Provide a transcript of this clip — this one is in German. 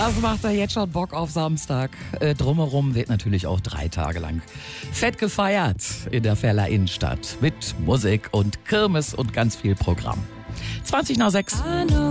Das macht da jetzt schon Bock auf Samstag. Drumherum wird natürlich auch 3 Tage lang fett gefeiert in der Ferler Innenstadt. Mit Musik und Kirmes und ganz viel Programm. 20 nach 6.